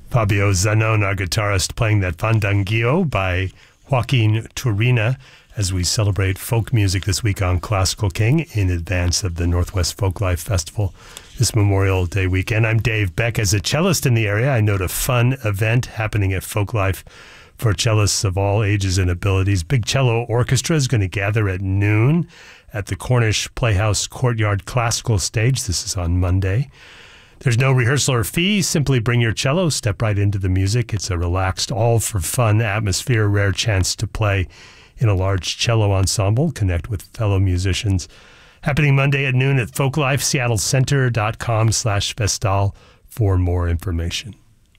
Fabio Zanon, our guitarist, playing that Fandanguillo by Joaquin Turina as we celebrate folk music this week on Classical King in advance of the Northwest Folklife Festival this Memorial Day weekend. I'm Dave Beck. As a cellist in the area, I note a fun event happening at Folklife for cellists of all ages and abilities. Big Cello Orchestra is going to gather at noon at the Cornish Playhouse Courtyard Classical Stage. This is on Monday. There's no rehearsal or fee. Simply bring your cello, step right into the music. It's a relaxed, all-for-fun atmosphere, rare chance to play in a large cello ensemble, connect with fellow musicians. Happening Monday at noon at Folklife, seattlecenter.com/Festal for more information.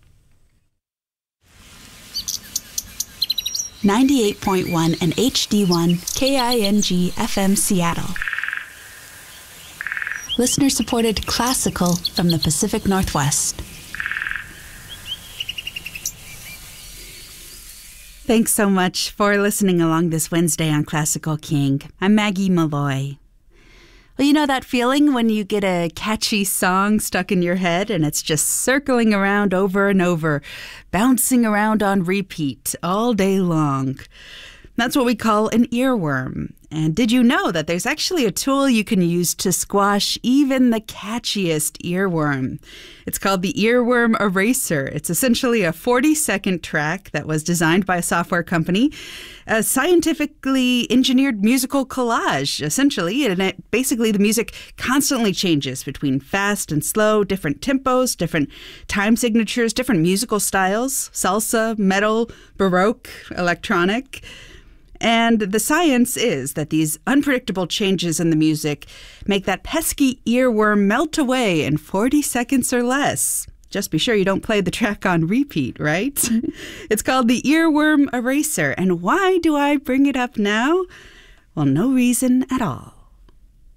98.1 and HD1 KING FM Seattle. Listener-supported classical from the Pacific Northwest. Thanks so much for listening along this Wednesday on Classical King. I'm Maggie Malloy. Well, you know that feeling when you get a catchy song stuck in your head and it's just circling around over and over, bouncing around on repeat all day long? That's what we call an earworm. And did you know that there's actually a tool you can use to squash even the catchiest earworm? It's called the Earworm Eraser. It's essentially a 40-second track that was designed by a software company, a scientifically engineered musical collage, essentially. And basically the music constantly changes between fast and slow, different tempos, different time signatures, different musical styles, salsa, metal, baroque, electronic. And the science is that these unpredictable changes in the music make that pesky earworm melt away in 40 seconds or less. Just be sure you don't play the track on repeat, right? It's called the Earworm Eraser. And why do I bring it up now? Well, no reason at all.